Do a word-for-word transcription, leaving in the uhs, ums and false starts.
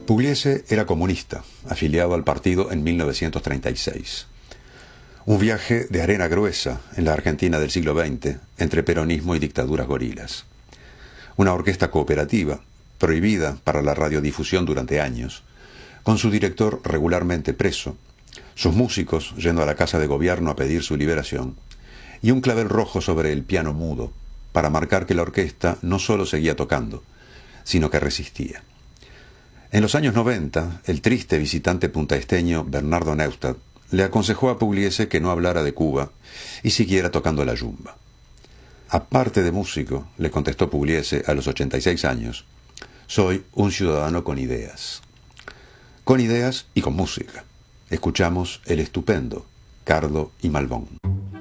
Pugliese era comunista, afiliado al partido en mil novecientos treinta y seis. Un viaje de arena gruesa en la Argentina del siglo veinte, entre peronismo y dictaduras gorilas. Una orquesta cooperativa, prohibida para la radiodifusión durante años, con su director regularmente preso, sus músicos yendo a la casa de gobierno a pedir su liberación, y un clavel rojo sobre el piano mudo, para marcar que la orquesta no solo seguía tocando, sino que resistía. En los años noventa, el triste visitante puntaesteño Bernardo Neustadt le aconsejó a Pugliese que no hablara de Cuba y siguiera tocando la yumba. Aparte de músico, le contestó Pugliese a los ochenta y seis años, soy un ciudadano con ideas. Con ideas y con música. Escuchamos el estupendo Cardo y Malbón.